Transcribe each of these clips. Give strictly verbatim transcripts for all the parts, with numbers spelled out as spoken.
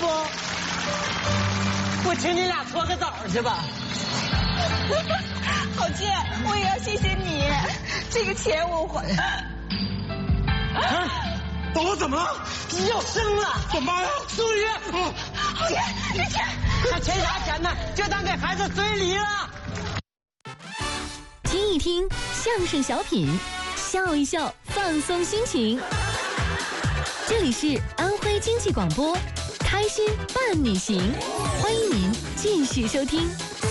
不，我请你俩搓个澡去吧。 郝建，我也要谢谢你，这个钱我还。 啊， 宝怎么了？ 要生了， 怎么呀？ 苏玉， 郝建，你钱， 还欠啥钱呢？就当给孩子随礼了。 听一听相声小品，笑一笑，放松心情。这里是安徽经济广播，开心伴你行，欢迎您继续收听。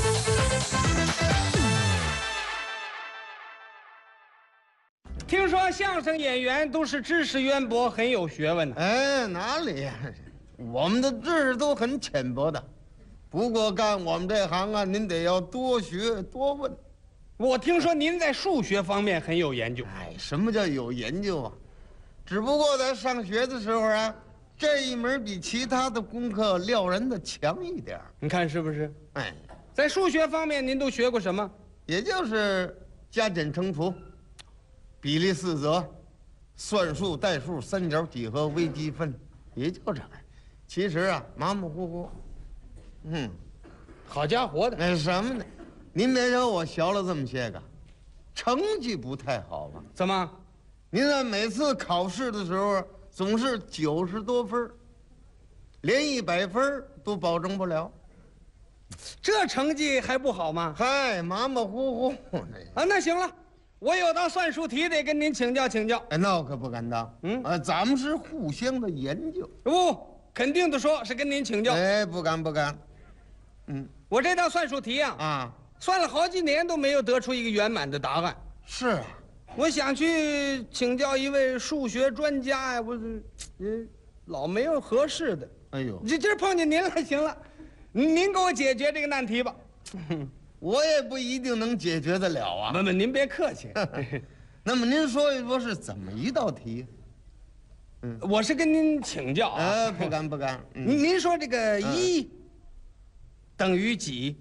听说相声演员都是知识渊博，很有学问的。 哎，哪里呀？我们的知识都很浅薄的，不过干我们这行啊，您得要多学多问。 我听说您在数学方面很有研究。 哎，什么叫有研究啊？只不过在上学的时候啊，这一门比其他的功课料人的强一点。 你看是不是？ 哎， 在数学方面您都学过什么？ 也就是加减乘除、比例四则、算术、代数、三角几何、微积分，也就这。其实啊，马马虎虎。嗯， 好家伙的！ 那什么呢？您别说我学了这么些个，成绩不太好吧？ 怎么？ 您在每次考试的时候总是九十多分，连一百分都保证不了。 这成绩还不好吗？ 嗨，马马虎虎。 啊，那行了，我有道算术题得跟您请教请教。 哎，那我可不敢当。 嗯， 啊，咱们是互相的研究。 不，肯定的说是跟您请教。 哎，不敢不敢。嗯， 我这道算术题啊， 啊， 算了好几年都没有得出一个圆满的答案。 是啊。 我想去请教一位数学专家呀，我嗯，老没有合适的。 哎呦， 这今儿碰见您了，行了，您给我解决这个难题吧。 我也不一定能解决得了啊。 不不，您别客气。 那么您说一说是怎么一道题？ 嗯，我是跟您请教啊。 呃，不敢不敢。 嗯、您您说这个一、嗯、等于几？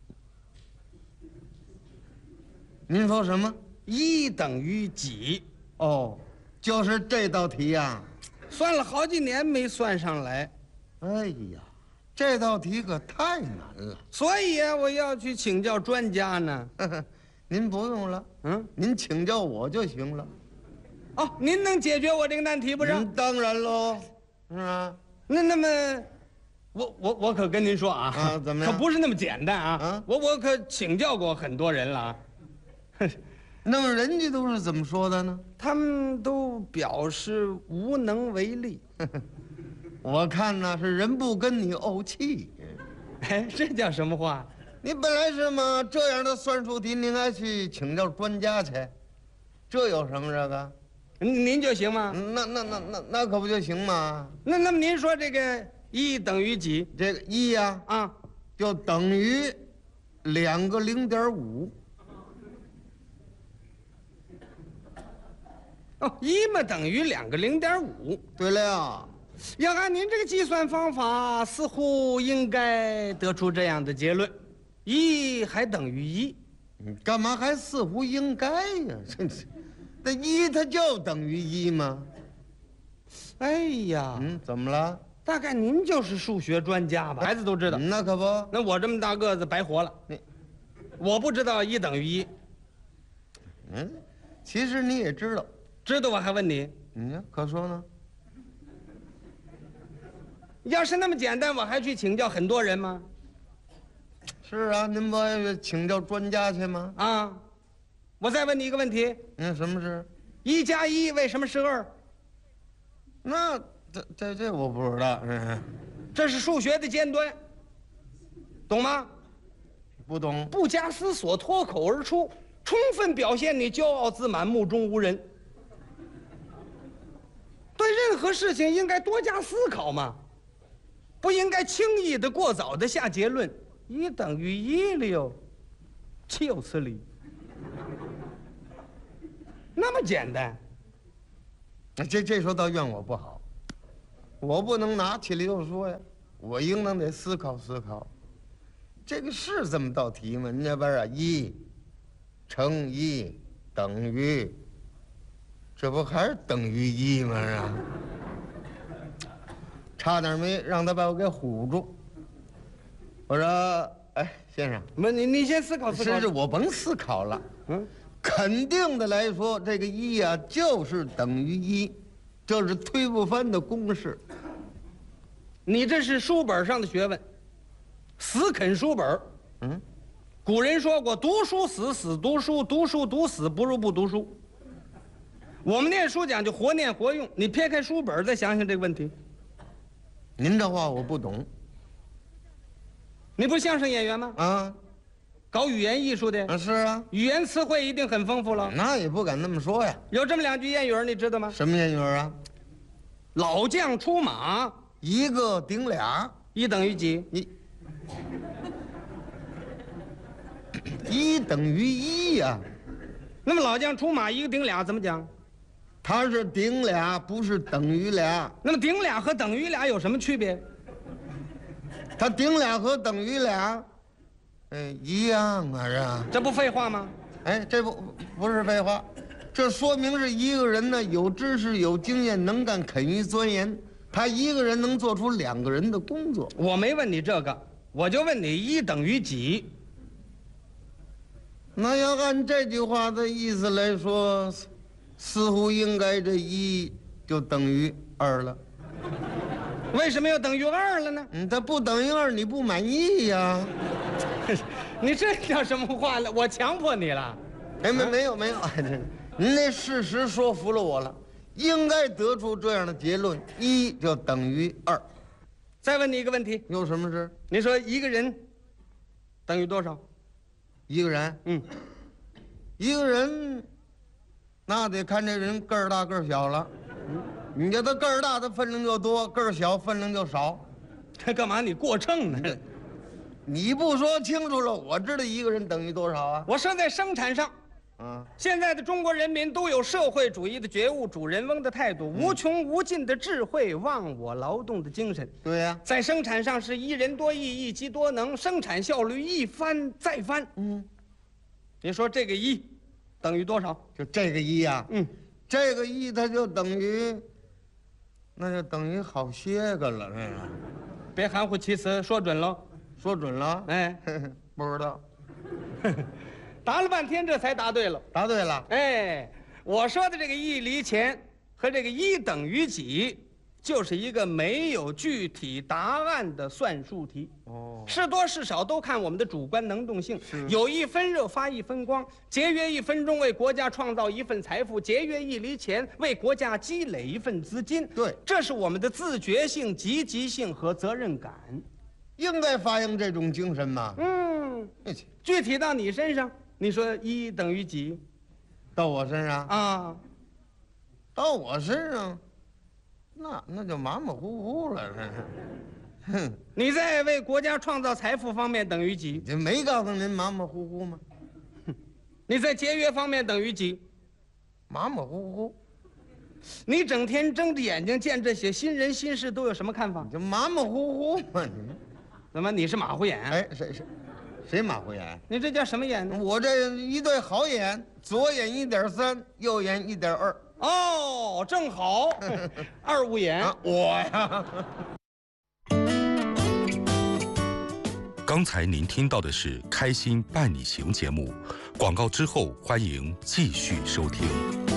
您说什么？ 一等于几？ 哦，就是这道题呀、啊， 算了好几年没算上来。 哎呀，这道题可太难了， 所以啊，我要去请教专家呢。 您不用了，嗯，您请教我就行了。 哦，您能解决我这个难题不是？ 当然喽，是吧？ 那那么，我我我可跟您说啊， 啊，怎么样？ 可不是那么简单啊！啊，我我可请教过很多人了啊。 那么人家都是怎么说的呢？ 他们都表示无能为力。 我看呢是人不跟你怄气。 哎，这叫什么话？ 你本来是嘛这样的算术题，您还去请教专家去，这有什么这个？ 您就行吗？ 那那那那那可不就行吗？ 那那么您说这个一等于几？ 这个一呀啊，就等于两个零点五。 哦，一嘛等于两个零点五。 对了， 要按您这个计算方法，似乎应该得出这样的结论：一还等于一。 你干嘛还似乎应该呀？真是，那一它就等于一吗？ 哎呀， 嗯，怎么了？ 大概您就是数学专家吧？孩子都知道。 那可不。 那我这么大个子白活了。你，我不知道一等于一。 嗯，其实你也知道。 知道我还问你？ 嗯，可说呢。 要是那么简单，我还去请教很多人吗？ 是啊，您不请教专家去吗？ 啊，我再问你一个问题。 嗯，什么事？ 一加一为什么是二？ 那这这这我不知道。嗯， 这是数学的尖端，懂吗？ 不懂。 不加思索，脱口而出，充分表现你骄傲自满、目中无人。对任何事情应该多加思考嘛，不应该轻易的、过早的下结论。一等于一了哟，就此理。那么简单。 这这时候倒怨我不好，我不能拿起来就说呀，我应当得思考思考。这个是这么道题吗？你这边啊，一乘一等于。这不还是等于一吗？啊， 差点没让他把我给唬住。我说：“哎，先生， 不，你你先思考思考。 是是，我甭思考了。 嗯， 肯定的来说，这个一啊就是等于一，这是推不翻的公式。 你这是书本上的学问，死啃书本。 嗯， 古人说过，读书死，死读书，读书读死，不如不读书。我们念书讲究活念活用，你撇开书本再想想这个问题。 您这话我不懂你不是相声演员吗？ 啊。 搞语言艺术的， 啊，是啊， 语言词汇一定很丰富了。 那也不敢那么说呀。 有这么两句谚语，你知道吗？ 什么谚语啊？ 老将出马， 一个顶俩， 一等于几？ 一一等于一呀、 那么老将出马，一个顶俩怎么讲？ 它是顶俩，不是等于俩。 那么顶俩和等于俩有什么区别？ 它顶俩和等于俩，哎，一样啊，是吧？ 这不废话吗？ 哎，这不不是废话，这说明是一个人呢有知识、有经验、能干、肯于钻研，他一个人能做出两个人的工作。 我没问你这个，我就问你一等于几？ 那要按这句话的意思来说，似乎应该这一就等于二了。 为什么要等于二了呢？ 嗯，它不等于二，你不满意呀？ 你这叫什么话了？我强迫你了？ 哎，没没有没有，您那事实说服了我了，应该得出这样的结论：一就等于二。 再问你一个问题， 有什么事？ 你说一个人等于多少？ 一个人， 嗯， 一个人，那得看这人个儿大个儿小了。你叫他个儿大，他分量就多；个儿小，分量就少。 这干嘛你过秤呢？ 你不说清楚了，我知道一个人等于多少啊？ 我说在生产上， 啊， 现在的中国人民都有社会主义的觉悟、主人翁的态度、无穷无尽的智慧、忘我劳动的精神。 对呀、 在生产上是一人多义，一机多能，生产效率一翻再翻。 嗯， 你说这个一等于多少？ 就这个一呀、 嗯， 这个一它就等于，那就等于好些个了，这个别含糊其辞，说准喽。 说准了。 哎， 不知道， 答了半天，这才答对了。 答对了。 哎，我说的这个一厘钱和这个一等于几，就是一个没有具体答案的算术题。 哦， 是多是少都看我们的主观能动性。有一分热发一分光，节约一分钟为国家创造一份财富，节约一厘钱为国家积累一份资金。 对， 这是我们的自觉性、积极性和责任感。 应该发扬这种精神嘛。 嗯，具体到你身上，你说一等于几？ 到我身上， 啊， 到我身上，那那就马马虎虎了，这是。哼， 你在为国家创造财富方面等于几？ 这没告诉您马马虎虎吗？ 你在节约方面等于几？ 马马虎虎， 你整天睁着眼睛见这些新人新事，都有什么看法你？就马马虎虎嘛你。 怎么你是马虎眼？ 哎，谁谁谁马虎眼？ 你这叫什么眼呢？ 我这一对好眼，左眼一点三，右眼一点二。 哦，正好，二五眼。 啊，我呀。 刚才您听到的是《开心伴你行》节目，广告之后欢迎继续收听。